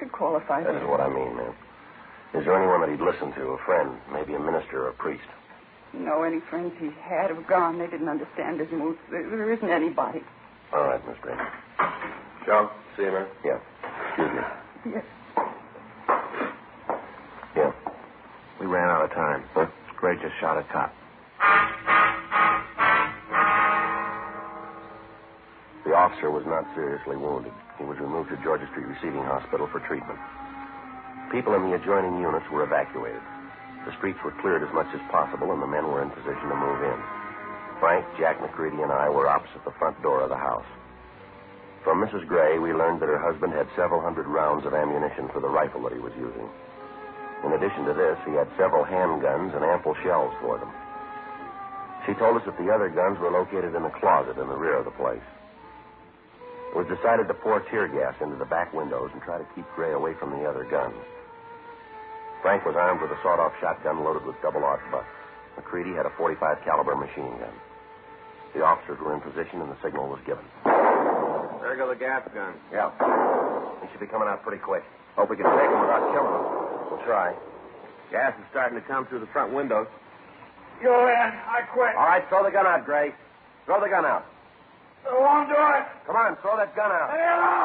could qualify. That is what I mean, ma'am. Is there anyone that he'd listen to, a friend, maybe a minister or a priest? No, any friends he had have gone. They didn't understand his moods. There isn't anybody. All right, Miss Gray. Joe, see you, man. Yeah. Excuse me. Yes. Yeah. We ran out of time. Huh? Gray just shot a cop. The officer was not seriously wounded. He was removed to Georgia Street Receiving Hospital for treatment. People in the adjoining units were evacuated. The streets were cleared as much as possible, and the men were in position to move in. Frank, Jack McCready, and I were opposite the front door of the house. From Mrs. Gray, we learned that her husband had several hundred rounds of ammunition for the rifle that he was using. In addition to this, he had several handguns and ample shells for them. She told us that the other guns were located in the closet in the rear of the place. It was decided to pour tear gas into the back windows and try to keep Gray away from the other guns. Frank was armed with a sawed-off shotgun loaded with double-aught butts. McCready had a .45 caliber machine gun. The officers were in position and the signal was given. There go the gas guns. Yeah. They should be coming out pretty quick. Hope we can take them without killing them. We'll try. Gas is starting to come through the front windows. Go in. I quit. All right, throw the gun out, Gray. Throw the gun out. I won't do it. Come on, throw that gun out.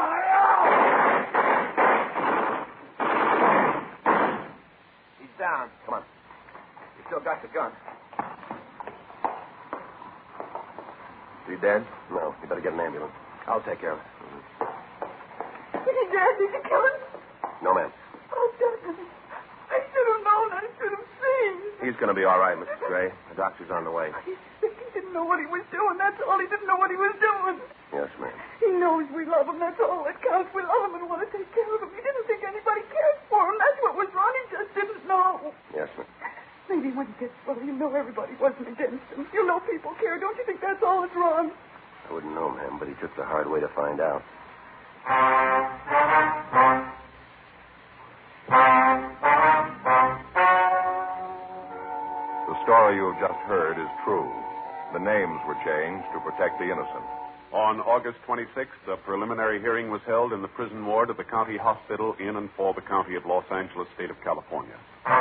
He's down. Come on. You still got the gun. You dead? No. You better get an ambulance. I'll take care of it. Did he dare? Did you kill him? No, ma'am. Oh, Douglas. I should have known. I should have seen. He's going to be all right, Mrs. Gray. The doctor's on the way. He's sick. He didn't know what he was doing. That's all. He didn't know what he was doing. Yes, ma'am. He knows we love him. That's all that counts. We love him and want to take care of him. He didn't think anybody cared for him. That's what was wrong. He just didn't know. Yes, ma'am. Maybe when he gets well, you know everybody wasn't against him. You know people care. Don't you think that's all that's wrong? I wouldn't know, ma'am, but he took the hard way to find out. The story you have just heard is true. The names were changed to protect the innocent. On August 26th, a preliminary hearing was held in the prison ward of the county hospital in and for the county of Los Angeles, state of California.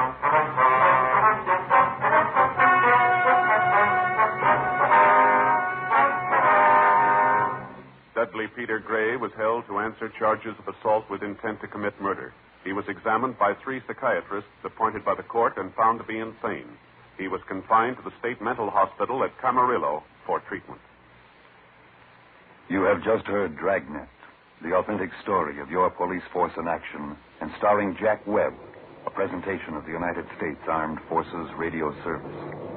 Dudley Peter Gray was held to answer charges of assault with intent to commit murder. He was examined by 3 psychiatrists appointed by the court and found to be insane. He was confined to the state mental hospital at Camarillo for treatment. You have just heard Dragnet, the authentic story of your police force in action, and starring Jack Webb, a presentation of the United States Armed Forces Radio Service.